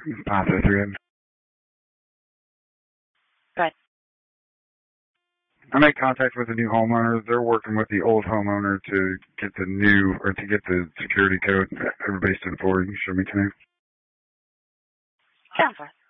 503. Good. I made contact with the new homeowner. They're working with the old homeowner to get the security code everybody's stood for. You can show me tonight. Jennifer.